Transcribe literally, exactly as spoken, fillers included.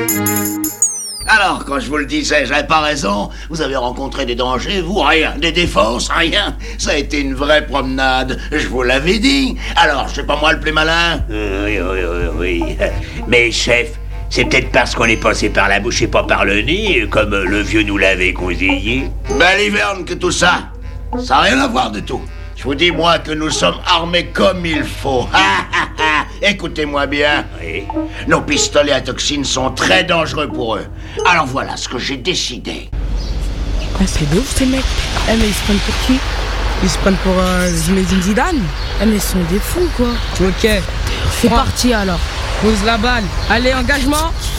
Alors, quand je vous le disais, j'avais pas raison. Vous avez rencontré des dangers, vous, rien. Des défenses, rien. Ça a été une vraie promenade, je vous l'avais dit. Alors, je suis pas moi le plus malin? Euh, Oui, oui, oui, oui. Mais chef, c'est peut-être parce qu'on est passé par la bouche et pas par le nez, comme le vieux nous l'avait conseillé. Baliverne que tout ça. Ça n'a rien à voir du tout. Je vous dis, moi, que nous sommes armés comme il faut. Écoutez-moi bien. Oui. Nos pistolets à toxines sont très dangereux pour eux. Alors voilà ce que j'ai décidé. Ah, c'est de ouf ces mecs. Eh mais ils se prennent pour qui? Ils se prennent pour euh, Zinedine Zidane. Eh mais ils sont des fous quoi. Ok, c'est parti alors. Pose la balle. Allez, engagement.